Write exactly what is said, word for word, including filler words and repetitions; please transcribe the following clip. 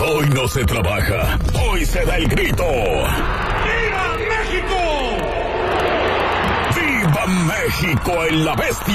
Hoy no se trabaja, hoy se da el grito. ¡Viva México! ¡Viva México en la bestia!